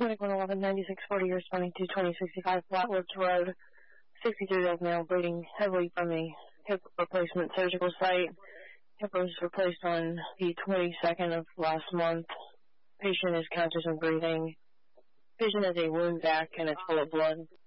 Medical 11, 9640 years 22, 2065 Flatwoods Road, 63-year-old male bleeding heavily from a hip replacement surgical site. Hip was replaced on the 22nd of last month. Patient is conscious and breathing. Patient has a wound back and it's full of blood.